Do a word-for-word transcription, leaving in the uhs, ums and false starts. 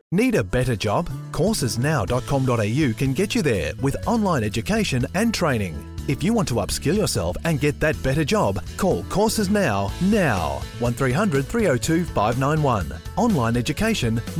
Need a better job? courses now dot com dot a u can get you there with online education and training. If you want to upskill yourself and get that better job, call Courses Now now. one three hundred three oh two five nine one. Online education